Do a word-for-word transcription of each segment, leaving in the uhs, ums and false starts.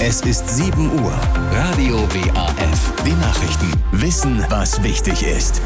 Es ist sieben Uhr. Radio W A F. Die Nachrichten. Wissen, was wichtig ist.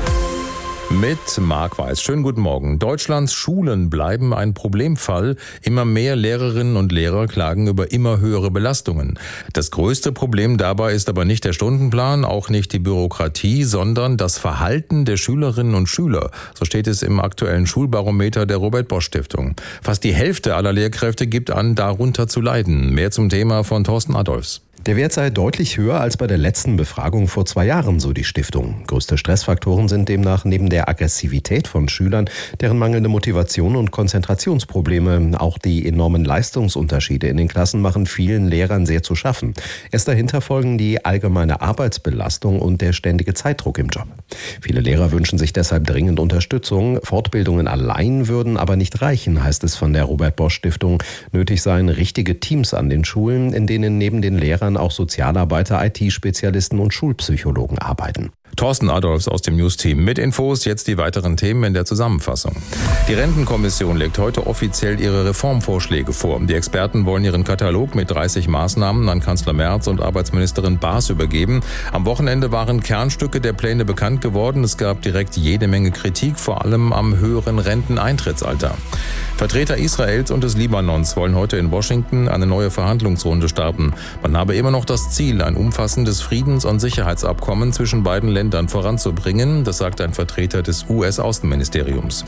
Mit Marc Weiß. Schönen guten Morgen. Deutschlands Schulen bleiben ein Problemfall. Immer mehr Lehrerinnen und Lehrer klagen über immer höhere Belastungen. Das größte Problem dabei ist aber nicht der Stundenplan, auch nicht die Bürokratie, sondern das Verhalten der Schülerinnen und Schüler. So steht es im aktuellen Schulbarometer der Robert-Bosch-Stiftung. Fast die Hälfte aller Lehrkräfte gibt an, darunter zu leiden. Mehr zum Thema von Thorsten Adolfs. Der Wert sei deutlich höher als bei der letzten Befragung vor zwei Jahren, so die Stiftung. Größte Stressfaktoren sind demnach neben der Aggressivität von Schülern, deren mangelnde Motivation und Konzentrationsprobleme. Auch die enormen Leistungsunterschiede in den Klassen machen vielen Lehrern sehr zu schaffen. Erst dahinter folgen die allgemeine Arbeitsbelastung und der ständige Zeitdruck im Job. Viele Lehrer wünschen sich deshalb dringend Unterstützung. Fortbildungen allein würden aber nicht reichen, heißt es von der Robert-Bosch-Stiftung. Nötig seien richtige Teams an den Schulen, in denen neben den Lehrern auch Sozialarbeiter, I T-Spezialisten und Schulpsychologen arbeiten. Thorsten Adolfs aus dem News-Team. Mit Infos jetzt die weiteren Themen in der Zusammenfassung. Die Rentenkommission legt heute offiziell ihre Reformvorschläge vor. Die Experten wollen ihren Katalog mit dreißig Maßnahmen an Kanzler Merz und Arbeitsministerin Baas übergeben. Am Wochenende waren Kernstücke der Pläne bekannt geworden. Es gab direkt jede Menge Kritik, vor allem am höheren Renteneintrittsalter. Vertreter Israels und des Libanons wollen heute in Washington eine neue Verhandlungsrunde starten. Man habe immer noch das Ziel, ein umfassendes Friedens- und Sicherheitsabkommen zwischen beiden Ländern voranzubringen, das sagt ein Vertreter des U S-Außenministeriums.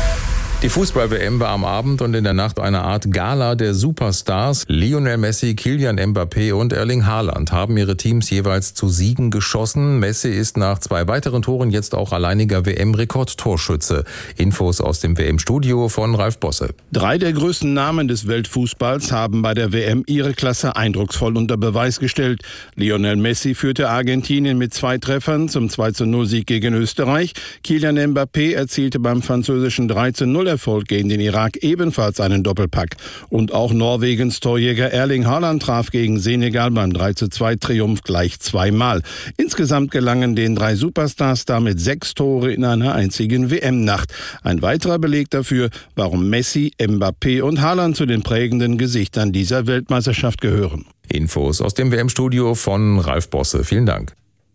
Die Fußball-W M war am Abend und in der Nacht eine Art Gala der Superstars. Lionel Messi, Kylian Mbappé und Erling Haaland haben ihre Teams jeweils zu Siegen geschossen. Messi ist nach zwei weiteren Toren jetzt auch alleiniger W M-Rekordtorschütze. Infos aus dem W M-Studio von Ralf Bosse. Drei der größten Namen des Weltfußballs haben bei der W M ihre Klasse eindrucksvoll unter Beweis gestellt. Lionel Messi führte Argentinien mit zwei Treffern zum zwei zu null Sieg gegen Österreich. Kylian Mbappé erzielte beim französischen drei zu null Erfolg gegen den Irak ebenfalls einen Doppelpack. Und auch Norwegens Torjäger Erling Haaland traf gegen Senegal beim drei zu zwei Triumph gleich zweimal. Insgesamt gelangen den drei Superstars damit sechs Tore in einer einzigen W M-Nacht. Ein weiterer Beleg dafür, warum Messi, Mbappé und Haaland zu den prägenden Gesichtern dieser Weltmeisterschaft gehören. Infos aus dem W M-Studio von Ralf Bosse. Vielen Dank.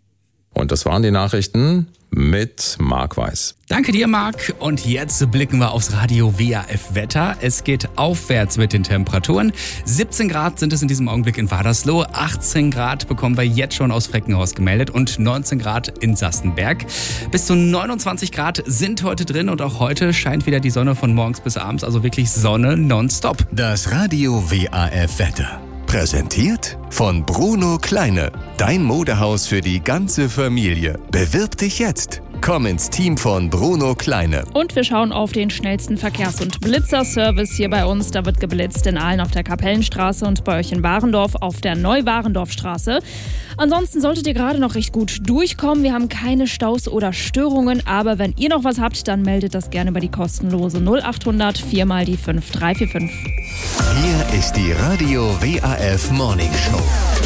Und das waren die Nachrichten mit Marc Weiß. Danke dir, Marc. Und jetzt blicken wir aufs Radio W A F Wetter. Es geht aufwärts mit den Temperaturen. siebzehn Grad sind es in diesem Augenblick in Wadersloh. achtzehn Grad bekommen wir jetzt schon aus Freckenhaus gemeldet und neunzehn Grad in Sassenberg. Bis zu neunundzwanzig Grad sind heute drin und auch heute scheint wieder die Sonne von morgens bis abends. Also wirklich Sonne nonstop. Das Radio W A F Wetter. Präsentiert von Bruno Kleine. Dein Modehaus für die ganze Familie. Bewirb dich jetzt. Komm ins Team von Bruno Kleine. Und wir schauen auf den schnellsten Verkehrs- und Blitzerservice hier bei uns. Da wird geblitzt in Aalen auf der Kapellenstraße und bei euch in Warendorf auf der Neu-Warendorf-Straße. Ansonsten solltet ihr gerade noch recht gut durchkommen. Wir haben keine Staus oder Störungen, aber wenn ihr noch was habt, dann meldet das gerne über die kostenlose null acht hundert vier mal die fünf drei vier fünf. Hier ist die Radio W A F Morning Show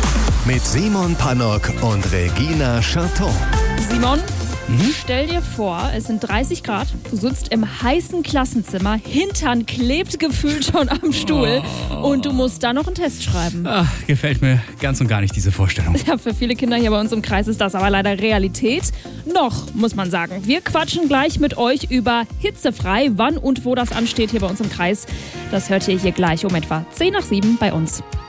mit Simon Pannock und Regina Charton. Simon, mhm. stell dir vor, es sind dreißig Grad, du sitzt im heißen Klassenzimmer, Hintern klebt gefühlt schon am Stuhl oh. und du musst da noch einen Test schreiben. Ach, gefällt mir ganz und gar nicht diese Vorstellung. Ja, für viele Kinder hier bei uns im Kreis ist das aber leider Realität. Noch, muss man sagen. Wir quatschen gleich mit euch über hitzefrei, wann und wo das ansteht hier bei uns im Kreis. Das hört ihr hier gleich um etwa zehn nach sieben bei uns.